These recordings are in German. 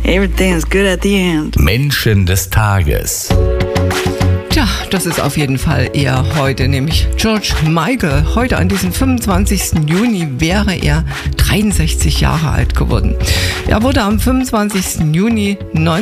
Everything is good at the end. Menschen des Tages. Tja, das ist auf jeden Fall eher heute, nämlich George Michael. Heute an diesem 25. Juni wäre er 63 Jahre alt geworden. Er wurde am 25. Juni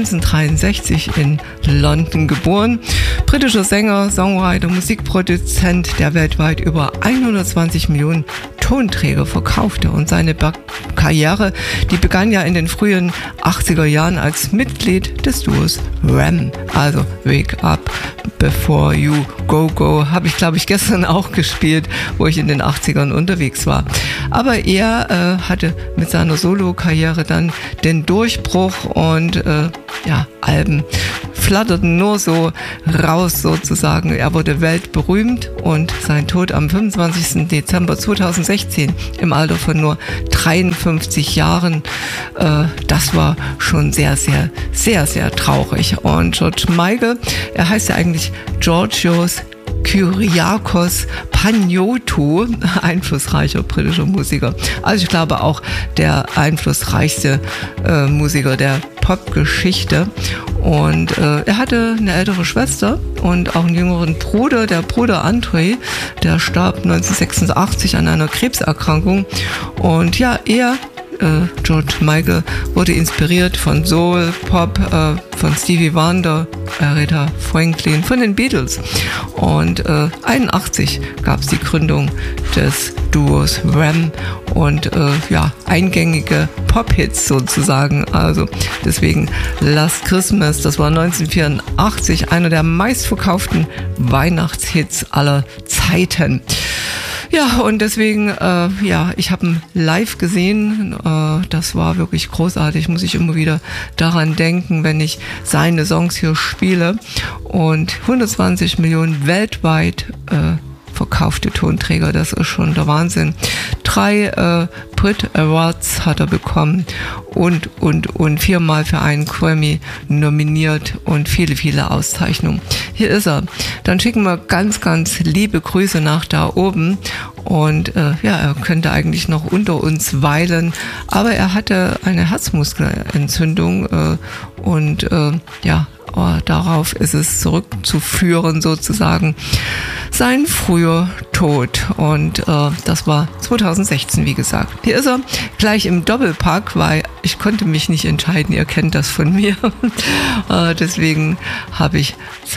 1963 in London geboren. Britischer Sänger, Songwriter, Musikproduzent, der weltweit über 120 Millionen Tonträger verkaufte. Und seine Karriere, die begann ja in den frühen 80er Jahren als Mitglied des Duos Wham, also Wake Up Before You Go Go, habe ich, glaube ich, gestern auch gespielt, wo ich in den 80ern unterwegs war. Aber er hatte mit seiner Solo-Karriere dann den Durchbruch und Alben flatterten nur so raus sozusagen. Er wurde weltberühmt und sein Tod am 25. Dezember 2016 im Alter von nur 53 Jahren, das war schon sehr, sehr, sehr, sehr traurig. Und George Michael, er heißt ja eigentlich Georgios Kyriakos Panayiotou, einflussreicher britischer Musiker. Also ich glaube auch der einflussreichste Musiker der Popgeschichte. Und er hatte eine ältere Schwester und auch einen jüngeren Bruder, der Bruder Andrei, der starb 1986 an einer Krebserkrankung. Und ja, George Michael wurde inspiriert von Soul, Pop, von Stevie Wonder, Aretha Franklin, von den Beatles. Und 81 gab es die Gründung des Duos Wham und eingängige Pop-Hits sozusagen. Also deswegen Last Christmas, das war 1984 einer der meistverkauften Weihnachtshits aller Zeiten. Ja, und deswegen, ich habe ihn live gesehen. Das war wirklich großartig. Muss ich immer wieder daran denken, wenn ich seine Songs hier spiele. Und 120 Millionen weltweit verkaufte Tonträger, das ist schon der Wahnsinn. 3 Brit Awards hat er bekommen und 4-mal für einen Grammy nominiert und viele, viele Auszeichnungen. Hier ist er. Dann schicken wir ganz, ganz liebe Grüße nach da oben. Und er könnte eigentlich noch unter uns weilen, aber er hatte eine Herzmuskelentzündung darauf ist es zurückzuführen sozusagen, sein früher Tod. Und das war 2016, wie gesagt. Hier ist er gleich im Doppelpack, weil ich konnte mich nicht entscheiden, ihr kennt das von mir. Deswegen habe ich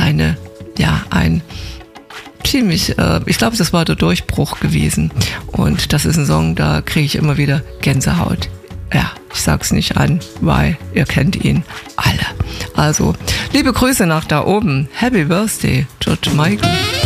ich glaube, das war der Durchbruch gewesen. Und das ist ein Song, da kriege ich immer wieder Gänsehaut. Ja, ich sag's nicht an, weil ihr kennt ihn alle. Also, liebe Grüße nach da oben. Happy Birthday, George Michael.